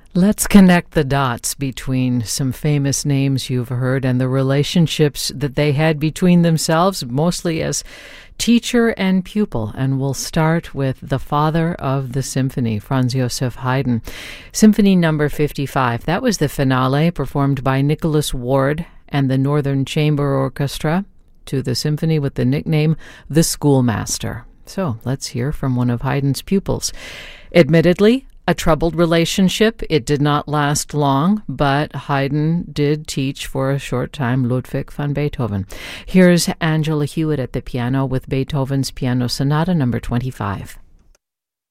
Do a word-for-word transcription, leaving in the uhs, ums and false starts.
Let's connect the dots between some famous names you've heard and the relationships that they had between themselves, mostly as teacher and pupil. And we'll start with the father of the symphony, Franz Joseph Haydn. Symphony number fifty-five. That was the finale performed by Nicholas Ward and the Northern Chamber Orchestra to the symphony with the nickname The Schoolmaster. So let's hear from one of Haydn's pupils. Admittedly, a troubled relationship. It did not last long, but Haydn did teach for a short time Ludwig van Beethoven. Here's Angela Hewitt at the piano with Beethoven's Piano Sonata number twenty-five.